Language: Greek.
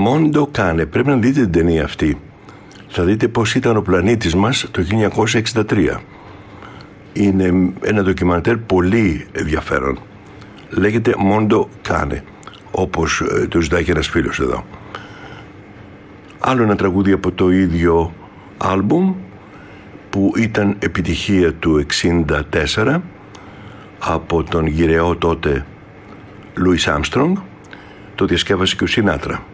Mondo Cane. Πρέπει να δείτε την ταινία αυτή. Θα δείτε πώς ήταν ο πλανήτης μας το 1963. Είναι ένα ντοκιμαντέρ πολύ ενδιαφέρον. Λέγεται Mondo Cane, όπως το ζητάει και ένας φίλος εδώ. Άλλο ένα τραγούδι από το ίδιο άλμπουμ που ήταν επιτυχία του 1964 από τον γυρεό τότε Λουίς Άμστρονγκ. Το διασκεύασε και ο Σινάτρα.